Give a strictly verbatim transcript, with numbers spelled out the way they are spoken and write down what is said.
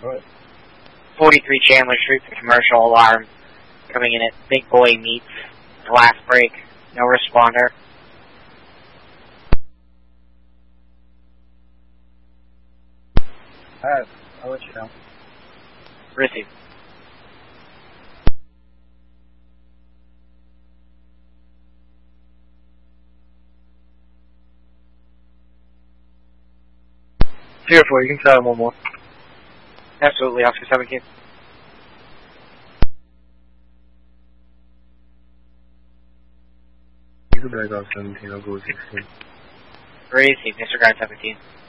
Alright. forty-three Chandler Street, the commercial alarm coming in at Big Boy Meats, last break, no responder. Alright, I'll let you know. Receive. Tier four, you can tell him one more. Absolutely, Officer seventeen. You can back off seventeen, I'll go with sixteen. Receive, disregard seventeen.